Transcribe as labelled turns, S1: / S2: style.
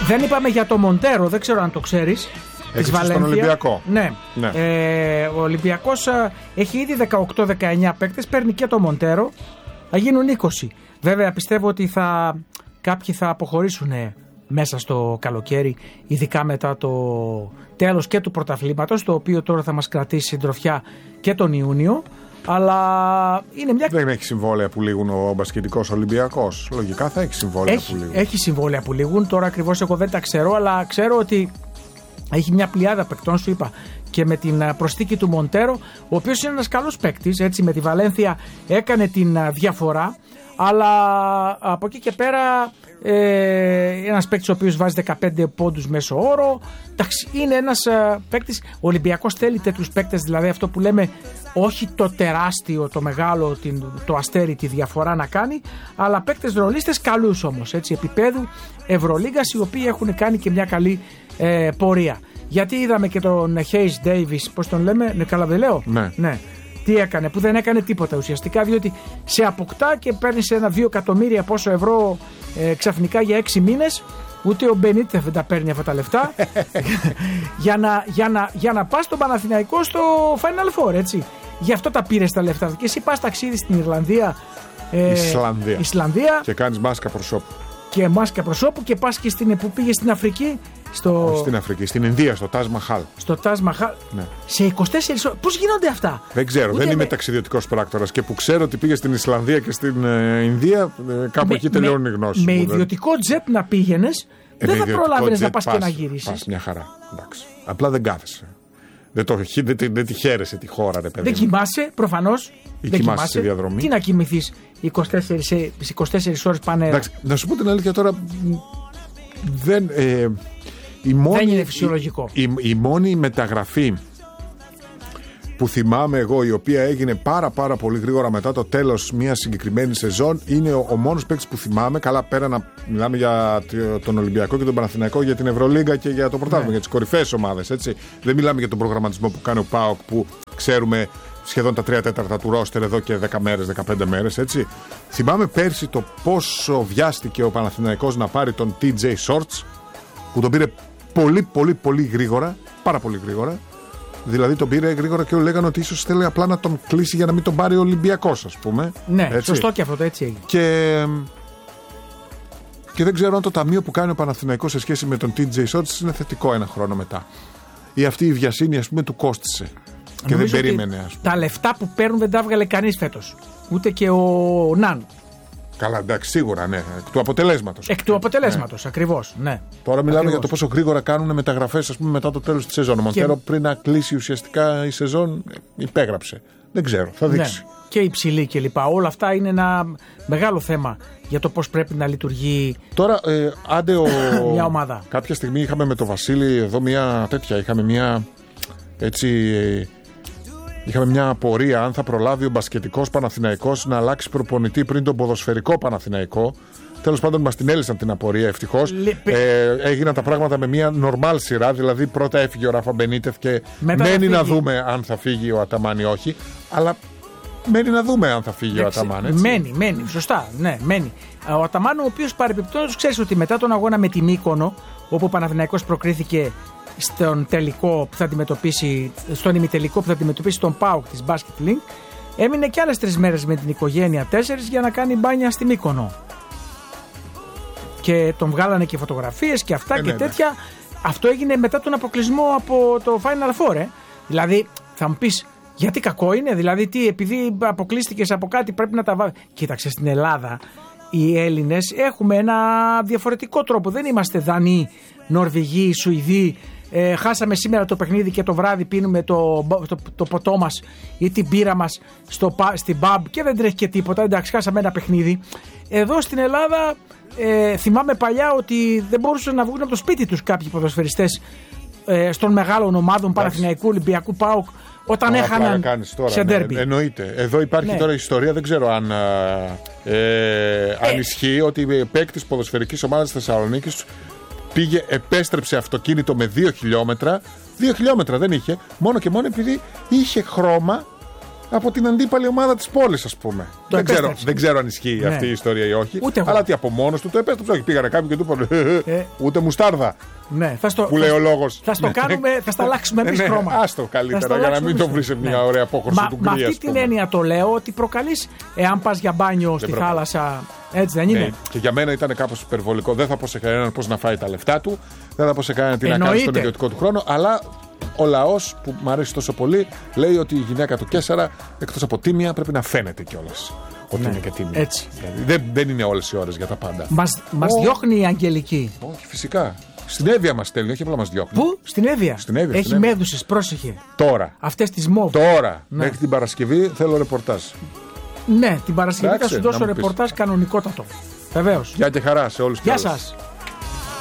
S1: Δεν είπαμε για το Μοντέρο, δεν ξέρω αν το ξέρεις.
S2: Έχεις στον Ολυμπιακό.
S1: Ναι. Ο Ολυμπιακός έχει ήδη 18-19 παίκτες, παίρνει και το Μοντέρο. Θα γίνουν 20. Βέβαια πιστεύω ότι κάποιοι θα αποχωρήσουν μέσα στο καλοκαίρι, ειδικά μετά το τέλος και του πρωταθλήματος, το οποίο τώρα θα μας κρατήσει συντροφιά και τον Ιούνιο. Αλλά είναι μια...
S2: Δεν έχει συμβόλαια που λήγουν ο μπασκετικός Ολυμπιακός. Λογικά θα έχει συμβόλαια που λήγουν.
S1: Έχει συμβόλαια που λήγουν. Τώρα ακριβώς εγώ δεν τα ξέρω, αλλά ξέρω ότι έχει μια πλειάδα παικτών, σου είπα, και με την προσθήκη του Μοντέρο, ο οποίος είναι ένας καλός παίκτης, έτσι, με τη Βαλένθια έκανε την διαφορά, αλλά από εκεί και πέρα ένας παίκτης ο οποίος βάζει 15 πόντους μέσο όρο. Εντάξει, είναι ένας παίκτης. Ο Ολυμπιακός θέλει τέτοιους παίκτες, δηλαδή αυτό που λέμε, όχι το τεράστιο, το μεγάλο, το αστέρι, τη διαφορά να κάνει, αλλά παίκτες ρολίστες καλούς όμως, έτσι, επίπεδου Ευρωλίγκας, οι οποίοι έχουν κάνει και μια καλή πορεία. Γιατί είδαμε και τον Hayes Davis, πώς τον λέμε, καλά δεν λέω? Ναι. Τι έκανε, που δεν έκανε τίποτα ουσιαστικά, διότι σε αποκτά και παίρνει ένα 2 εκατομμύρια πόσο ευρώ ξαφνικά για 6 μήνες. Ούτε ο Μπενίτεφ δεν τα παίρνει αυτά τα λεφτά για να πας στον Παναθηναϊκό στο Final Four, έτσι. Γι' αυτό τα πήρες τα λεφτά. Και εσύ πας ταξίδι στην Ιρλανδία, Ισλανδία
S2: και κάνεις μάσκα προσώπου.
S1: Και μάσκα προσώπου και πας και που πήγες στην Αφρική.
S2: Στην Αφρική, στην Ινδία, στο Τάζ Μαχάλ.
S1: Στο Τάζ Μαχάλ. Ναι. Σε 24 ώρες. Πώς γίνονται αυτά?
S2: Δεν ξέρω, δεν είμαι ταξιδιωτικός πράκτορας. Και που ξέρω ότι πήγε στην Ισλανδία και στην Ινδία, κάπου εκεί τελειώνει η γνώση.
S1: Με ιδιωτικό τζετ να πήγαινες, δεν θα προλάβαινες να πας και να γυρίσεις.
S2: Πας μια χαρά. Εντάξει. Απλά δεν κάθεσαι. Δεν τη χαίρεσαι τη χώρα, ρε παιδί.
S1: Δεν κοιμάσαι, προφανώς.
S2: Ή κοιμάσαι στη διαδρομή.
S1: Τι να κοιμηθείς 24 ώρες πάνε.
S2: Εντάξει, να σου πω την αλήθεια τώρα. Δεν είναι φυσιολογικό. Η μόνη μεταγραφή που θυμάμαι εγώ, η οποία έγινε πάρα πολύ γρήγορα μετά το τέλος μιας συγκεκριμένης σεζόν, είναι ο μόνος παίκτης που θυμάμαι. Καλά, πέρα να μιλάμε για τον Ολυμπιακό και τον Παναθηναϊκό, για την Ευρωλίγκα και για το πρωτάθλημα, για τις κορυφαίες ομάδες, έτσι. Δεν μιλάμε για τον προγραμματισμό που κάνει ο ΠΑΟΚ, που ξέρουμε σχεδόν τα 3/4 του ρόστερ εδώ και 10 μέρες, 15 μέρες, έτσι. Θυμάμαι πέρσι το πόσο βιάστηκε ο Παναθηναϊκός να πάρει τον TJ Shorts, που τον πήρε πολύ γρήγορα, πάρα πολύ γρήγορα. Δηλαδή τον πήρε γρήγορα και λέγανε ότι ίσως θέλει απλά να τον κλείσει για να μην τον πάρει ο Ολυμπιακός, ας πούμε.
S1: Ναι, έτσι. Σωστό και αυτό, έτσι έγινε.
S2: Και δεν ξέρω αν το ταμείο που κάνει ο Παναθηναϊκός σε σχέση με τον TJ Shorts είναι θετικό ένα χρόνο μετά. Ή αυτή η βιασύνη, ας πούμε, του κόστισε. Και νομίζω δεν περίμενε, ας πούμε.
S1: Τα λεφτά που παίρνουν δεν τα έβγαλε κανείς φέτος. Ούτε και ο Ναν.
S2: Καλά, εντάξει, σίγουρα, ναι. Εκ του αποτελέσματος.
S1: Ναι. Ακριβώς, ναι.
S2: Τώρα μιλάμε για το πόσο γρήγορα κάνουν μεταγραφές, ας πούμε, μετά το τέλος της σεζόν. Ο Μοντέρο πριν να κλείσει ουσιαστικά η σεζόν υπέγραψε. Δεν ξέρω, θα δείξει.
S1: Ναι. Και υψηλή κλπ. Όλα αυτά είναι ένα μεγάλο θέμα για το πώς πρέπει να λειτουργεί.
S2: Τώρα,
S1: μια ομάδα.
S2: Κάποια στιγμή είχαμε με τον Βασίλη εδώ μια τέτοια. Είχαμε μια έτσι. Είχαμε μια απορία αν θα προλάβει ο μπασκετικός Παναθηναϊκός να αλλάξει προπονητή πριν τον ποδοσφαιρικό Παναθηναϊκό. Τέλος πάντων, μας την έλυσαν την απορία, ευτυχώς. Έγιναν τα πράγματα με μια νορμάλ σειρά. Δηλαδή, πρώτα έφυγε ο Ράφα Μπενίτεφ και μένει να δούμε αν θα φύγει ο Αταμάν ή όχι. Αλλά μένει να δούμε αν θα φύγει ο Αταμάν. Έτσι.
S1: Μένει, σωστά. Ναι, μένει. Ο Αταμάν, ο οποίος παρεμπιπτόντως, ξέρεις ότι μετά τον αγώνα με τη Μύκονο, όπου ο Παναθηναϊκός προκρίθηκε στον τελικό που θα αντιμετωπίσει, στον ημιτελικό που θα αντιμετωπίσει τον ΠΑΟΚ της Basket Link, έμεινε και άλλες 3 μέρες με την οικογένεια, 4, για να κάνει μπάνια στη Μύκονο. Και τον βγάλανε και φωτογραφίες και αυτά και τέτοια. Ναι. Αυτό έγινε μετά τον αποκλεισμό από το Final Four. Δηλαδή, θα μου πεις, γιατί κακό είναι, δηλαδή, τι, επειδή αποκλείστηκες από κάτι πρέπει να τα βάλεις. Κοίταξε, στην Ελλάδα οι Έλληνες έχουμε ένα διαφορετικό τρόπο. Δεν είμαστε Δανείοι, Νορβηγοί, Σουηδοί. Χάσαμε σήμερα το παιχνίδι και το βράδυ πίνουμε το ποτό μας ή την πύρα μας στην pub και δεν τρέχει και τίποτα. Εντάξει, χάσαμε ένα παιχνίδι. Εδώ στην Ελλάδα θυμάμαι παλιά ότι δεν μπορούσαν να βγουν από το σπίτι τους κάποιοι ποδοσφαιριστές των μεγάλων ομάδων Παναθηναϊκού, Ολυμπιακού, ΠΑΟΚ, όταν έχαναν σε ντέρμπι.
S2: Εννοείται. Εδώ υπάρχει τώρα ιστορία, δεν ξέρω αν ισχύει, ότι παίκτης ποδοσφαιρικής ομάδας της Θεσσαλονίκης επέστρεψε αυτοκίνητο με 2 χιλιόμετρα. 2 χιλιόμετρα δεν είχε, μόνο και μόνο επειδή είχε χρώμα από την αντίπαλη ομάδα της πόλης, ας πούμε. Δεν ξέρω αν ισχύει αυτή η ιστορία ή όχι. Αλλά ότι από μόνος του το επέστρεψε. Όχι, πήγανε κάποιοι και του είπαν ούτε μουστάρδα.
S1: Ναι,
S2: που λέει ο λόγος.
S1: Θα στο κάνουμε, θα στα αλλάξουμε εμείς χρώμα.
S2: Άστο καλύτερα για να μην το βρει σε μια ωραία απόχρωση του γκρι.
S1: Με αυτή την έννοια το λέω ότι προκαλείς εάν πας για μπάνιο στη θάλασσα. Έτσι δεν είναι.
S2: Και για μένα ήταν κάπως υπερβολικό. Δεν θα πω σε κανέναν πώς να φάει τα λεφτά του. Δεν θα πω σε κανέναν τι να κάνει στον ιδιωτικό του χρόνο. Αλλά ο λαός που μου αρέσει τόσο πολύ λέει ότι η γυναίκα του Κέσσαρα, εκτός από τίμια, πρέπει να φαίνεται κιόλας ότι είναι και τίμια.
S1: Έτσι.
S2: Δηλαδή, δεν είναι όλες οι ώρες για τα πάντα.
S1: Μας διώχνει η Αγγελική.
S2: Όχι, φυσικά. Στην Εύβοια μας στέλνει, όχι απλά μας διώχνει.
S1: Πού? Στην Εύβοια. Έχει μέδουσες, πρόσεχε.
S2: Τώρα.
S1: Αυτές τις μόβ.
S2: Τώρα. Μέχρι την Παρασκευή θέλω ρεπορτάζ.
S1: Ναι, την Παρασκευή θα σου δώσω ρεπορτάζ κανονικότατο. Βεβαίως.
S2: Γεια και χαρά σε όλους.
S1: Γεια σας.